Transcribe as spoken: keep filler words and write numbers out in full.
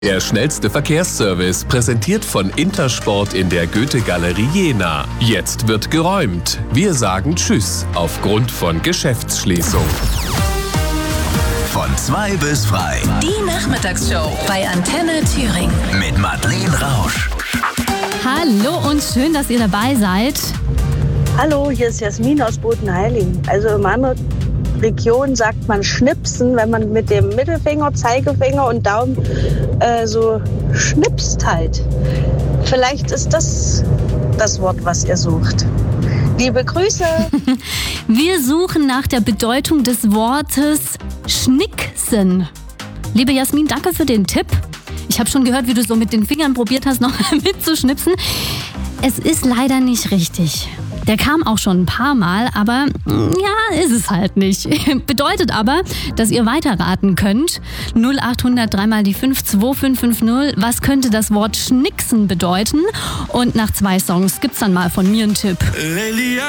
Der schnellste Verkehrsservice, präsentiert von Intersport in der Goethe-Galerie Jena. Jetzt wird geräumt. Wir sagen Tschüss aufgrund von Geschäftsschließung. Von zwei bis frei. Die Nachmittagsshow bei Antenne Thüringen. Mit Madeleine Rausch. Hallo und schön, dass ihr dabei seid. Hallo, hier ist Jasmin aus Bodenheiligen. Also in meiner Region sagt man schnipsen, wenn man mit dem Mittelfinger, Zeigefinger und Daumen äh, so schnipst halt. Vielleicht ist das das Wort, was ihr sucht. Liebe Grüße. Wir suchen nach der Bedeutung des Wortes schnicksen. Liebe Jasmin, danke für den Tipp. Ich habe schon gehört, wie du so mit den Fingern probiert hast, noch mitzuschnipsen. Es ist leider nicht richtig. Der kam auch schon ein paar Mal, aber ja, ist es halt nicht. Bedeutet aber, dass ihr weiterraten könnt. null acht hundert drei mal die fünf zwei fünf fünf null. Was könnte das Wort schnicksen bedeuten? Und nach zwei Songs gibt's dann mal von mir einen Tipp.